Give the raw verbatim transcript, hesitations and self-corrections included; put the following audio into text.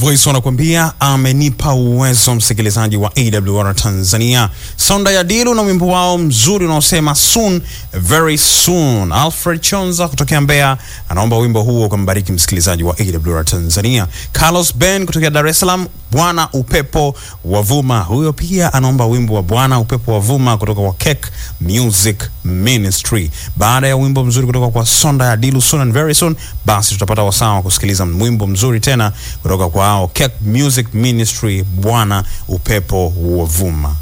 Voice wanakuambia amenipa uwezo, msikilizaji wa A W R Tanzania. Sonda ya Dilu na wimbo wao mzuri unaosema soon, very soon. Alfred Chonza kutokea Mbeya anaomba wimbo huo kumbariki msikilizaji wa A W R Tanzania. Carlos Ben kutokea Dar es Salaam, Bwana Upepo Wavuma, huyo pia anaomba wimbo wa Bwana Upepo Wavuma kutoka kwa Cake Music Ministry. Baada ya wimbo mzuri kutoka kwa Sonda ya Dilu, soon and very soon, basi tutapata wasaa wa kusikiliza wimbo mzuri tena kutoka kwa Cake Music Ministry, Bwana Upepo Wavuma.